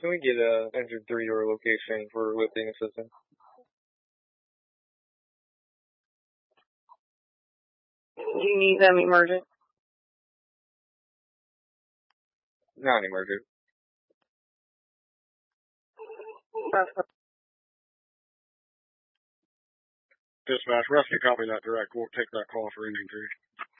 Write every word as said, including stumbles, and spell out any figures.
Can we get a engine three door location for lifting assistance? Do you need them emergent? Non-emergent. Dispatch, rescue copy that direct. We'll take that call for engine three.